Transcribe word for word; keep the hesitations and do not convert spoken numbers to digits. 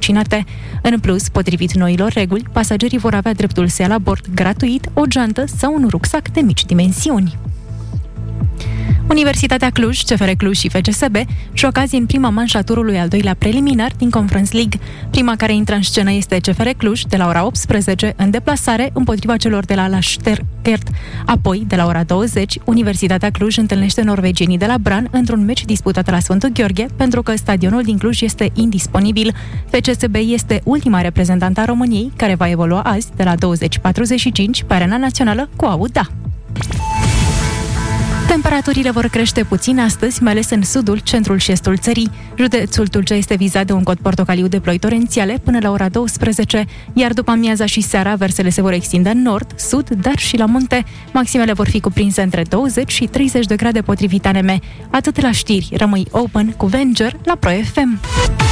înmașinate. În plus, potrivit noilor reguli, pasagerii vor avea dreptul să ia la bord gratuit o geantă sau un rucsac de mici dimensiuni. Universitatea Cluj, C F R Cluj și F C S B joacă azi în prima manșă a turului al doilea preliminar din Conference League. Prima care intră în scenă este C F R Cluj de la ora optsprezece în deplasare împotriva celor de la Lașterkert. Apoi, de la ora douăzeci, Universitatea Cluj întâlnește norvegienii de la Bran într-un meci disputat la Sfântul Gheorghe, pentru că stadionul din Cluj este indisponibil. F C S B este ultima reprezentantă a României, care va evolua azi de la douăzeci patruzeci și cinci pe Arena Națională cu Auda. Temperaturile vor crește puțin astăzi, mai ales în sudul, centrul și estul țării. Județul Tulcea este vizat de un cod portocaliu de ploi torențiale până la ora douăsprezece, iar după amiaza și seara, versele se vor extinde în nord, sud, dar și la munte. Maximele vor fi cuprinse între douăzeci și treizeci de grade potrivit A N M. Atât la știri, rămâi open cu Venger la Pro F M.